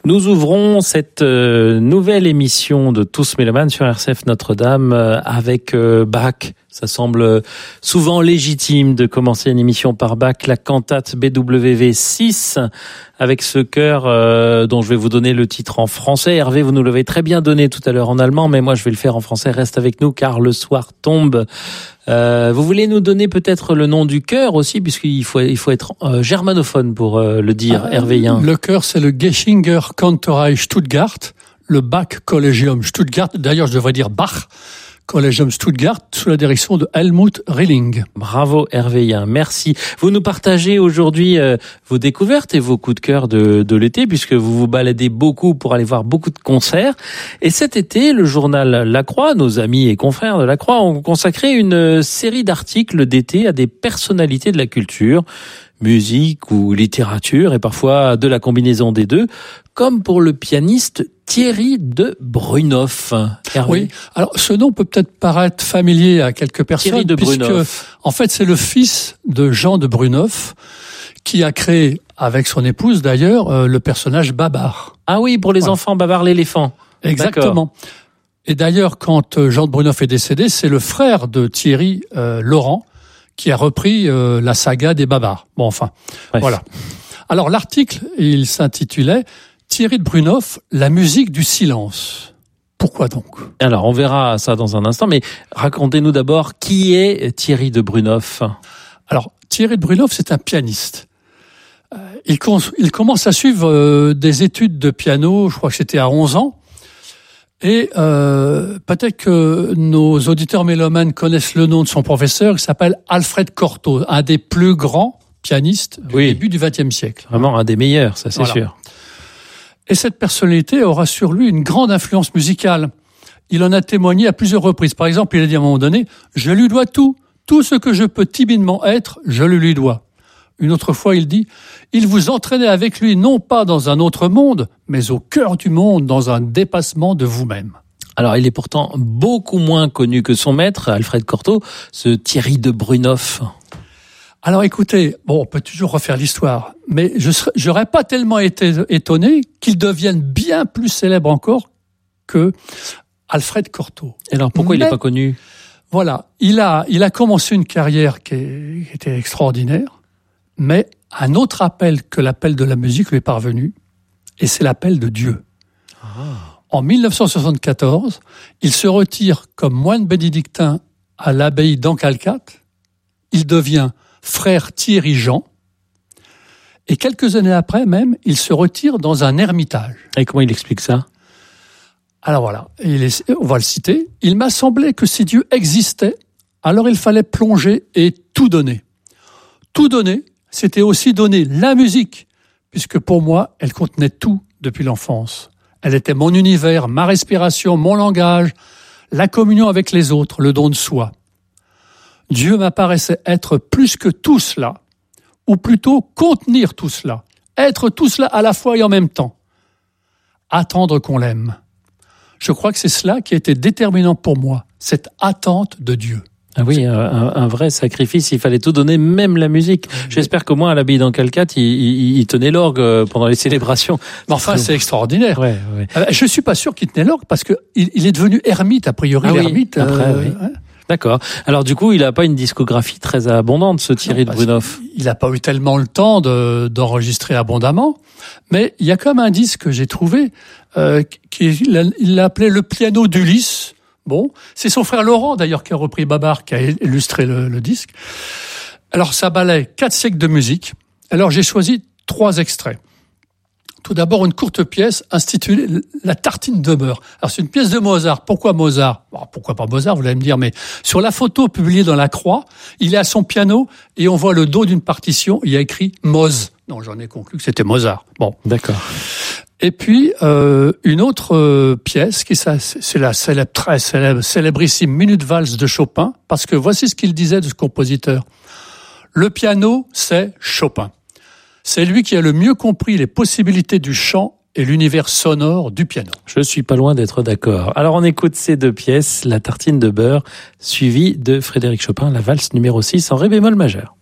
Nous ouvrons cette nouvelle émission de Tous Mélomanes sur RCF Notre-Dame avec Bach. Ça semble souvent légitime de commencer une émission par Bach, la cantate BWV 6, avec ce chœur dont je vais vous donner le titre en français. Hervé, vous nous l'avez très bien donné tout à l'heure en allemand, mais moi je vais le faire en français. Reste avec nous car le soir tombe. Vous voulez nous donner peut-être le nom du chœur aussi, puisqu'il faut être germanophone pour le dire, Hervéien. Le chœur, c'est le Geschinger Kantorei Stuttgart, le Bach Collegium Stuttgart. D'ailleurs, je devrais dire Bach Collegium Stuttgart, sous la direction de Helmut Rilling. Bravo Hervéien, merci. Vous nous partagez aujourd'hui vos découvertes et vos coups de cœur de l'été, puisque vous vous baladez beaucoup pour aller voir beaucoup de concerts. Et cet été, le journal La Croix, nos amis et confrères de La Croix, ont consacré une série d'articles d'été à des personnalités de la culture, musique ou littérature, et parfois de la combinaison des deux, comme pour le pianiste Thierry de Brunoff. Hervé. Oui, alors ce nom peut peut-être paraître familier à quelques personnes, Thierry de puisque Brunoff. En fait c'est le fils de Jean de Brunoff qui a créé, avec son épouse d'ailleurs, le personnage Babar. Ah oui, pour les enfants, Babar l'éléphant. Exactement. D'accord. Et d'ailleurs, quand Jean de Brunoff est décédé, c'est le frère de Thierry, Laurent, qui a repris la saga des Babars. Bon, enfin, bref. Voilà. Alors l'article, il s'intitulait Thierry de Brunoff, la musique du silence. Pourquoi donc ? Alors, on verra ça dans un instant, mais racontez-nous d'abord qui est Thierry de Brunoff. Alors, Thierry de Brunoff, c'est un pianiste. Il commence à suivre des études de piano, je crois que c'était à 11 ans. Et peut-être que nos auditeurs mélomanes connaissent le nom de son professeur, qui s'appelle Alfred Cortot, un des plus grands pianistes du début du XXe siècle. Vraiment un des meilleurs, ça c'est sûr. Et cette personnalité aura sur lui une grande influence musicale. Il en a témoigné à plusieurs reprises. Par exemple, il a dit à un moment donné, « Je lui dois tout ce que je peux timidement être, je le lui dois ». Une autre fois, il dit « Il vous entraînait avec lui non pas dans un autre monde, mais au cœur du monde, dans un dépassement de vous-même ». Alors, il est pourtant beaucoup moins connu que son maître, Alfred Cortot, ce Thierry de Brunoff. Alors écoutez, bon, on peut toujours refaire l'histoire, mais j'aurais pas tellement été étonné qu'il devienne bien plus célèbre encore que Alfred Cortot. Et alors pourquoi il n'est pas connu ? Voilà, il a commencé une carrière qui était extraordinaire, mais un autre appel que l'appel de la musique lui est parvenu, et c'est l'appel de Dieu. En 1974, il se retire comme moine bénédictin à l'abbaye d'Ancalcat. Il devient frère Thierry Jean, et quelques années après même, il se retire dans un ermitage. Et comment il explique ça ? Alors voilà, on va le citer. « Il m'a semblé que si Dieu existait, alors il fallait plonger et tout donner. Tout donner, c'était aussi donner la musique, puisque pour moi, elle contenait tout depuis l'enfance. Elle était mon univers, ma respiration, mon langage, la communion avec les autres, le don de soi. Dieu m'apparaissait être plus que tout cela, ou plutôt contenir tout cela, être tout cela à la fois et en même temps. Attendre qu'on l'aime. Je crois que c'est cela qui a été déterminant pour moi, cette attente de Dieu. » Ah oui, un vrai sacrifice, il fallait tout donner, même la musique. J'espère qu'au moins à l'abbaye d'Ancalcat, il tenait l'orgue pendant les célébrations. Mais enfin, c'est extraordinaire. Ouais. Je suis pas sûr qu'il tenait l'orgue, parce que il est devenu ermite, a priori. L'ermite, après, oui. D'accord. Alors du coup, il n'a pas une discographie très abondante, ce Thierry de Brunoff. Il n'a pas eu tellement le temps d'enregistrer abondamment, mais il y a comme un disque que j'ai trouvé, il l'a appelé Le piano d'Ulysse. Bon, c'est son frère Laurent d'ailleurs qui a repris Babar, qui a illustré le disque. Alors ça balaie 4 siècles de musique. Alors j'ai choisi 3 extraits. Tout d'abord, une courte pièce intitulée La tartine de beurre. Alors, c'est une pièce de Mozart. Pourquoi Mozart ? Bon, pourquoi pas Mozart, vous allez me dire, mais sur la photo publiée dans La Croix, il est à son piano et on voit le dos d'une partition, il y a écrit Moz. Non, j'en ai conclu que c'était Mozart. Bon. D'accord. Et puis, une autre pièce, c'est la très célébrissime Minute Valse de Chopin, parce que voici ce qu'il disait de ce compositeur. Le piano, c'est Chopin. C'est lui qui a le mieux compris les possibilités du chant et l'univers sonore du piano. Je suis pas loin d'être d'accord. Alors on écoute ces 2 pièces, La tartine de beurre, suivie de Frédéric Chopin, la valse numéro 6 en ré bémol majeur.